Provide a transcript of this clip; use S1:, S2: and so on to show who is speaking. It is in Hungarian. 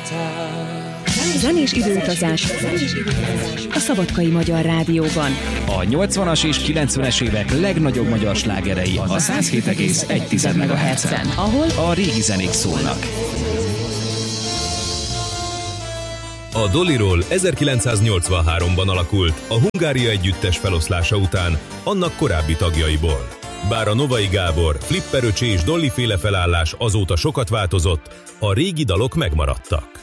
S1: Zenés időutazás a Szabadkai Magyar Rádióban.
S2: A 80-as és 90-es évek legnagyobb magyar slágerei a 107,1 MHz-en, ahol a régi zenék szólnak.
S3: A Doliról 1983-ban alakult, a Hungária együttes feloszlása után annak korábbi tagjaiból. Bár a Novai Gábor, Flipper öcsé és Dolly féle felállás azóta sokat változott, a régi dalok megmaradtak.